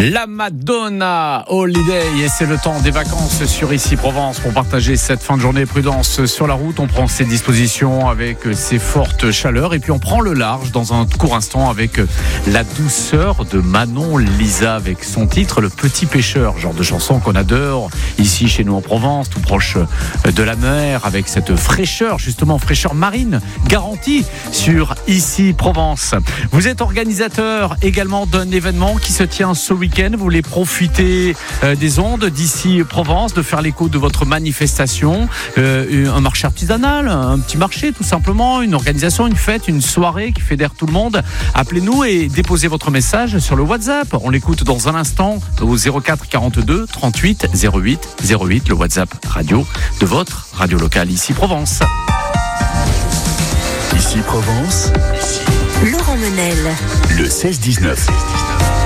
La Madonna Holiday, et c'est le temps des vacances sur Ici Provence pour partager cette fin de journée. Prudence sur la route, on prend ses dispositions avec ces fortes chaleurs et puis on prend le large dans un court instant avec la douceur de Manon Lisa avec son titre Le Petit Pêcheur, genre de chanson qu'on adore ici chez nous en Provence, tout proche de la mer, avec cette fraîcheur, justement fraîcheur marine garantie sur Ici Provence. Vous êtes organisateur également d'un événement qui se tient ce week-end. Vous voulez profiter des ondes d'Ici Provence, de faire l'écho de votre manifestation, un marché artisanal, un petit marché tout simplement, une organisation, une fête, une soirée qui fédère tout le monde. Appelez-nous et déposez votre message sur le WhatsApp. On l'écoute dans un instant au 04 42 38 08 08, le WhatsApp radio de votre radio locale Ici Provence. Ici Provence, Laurent Menel. le 16-19.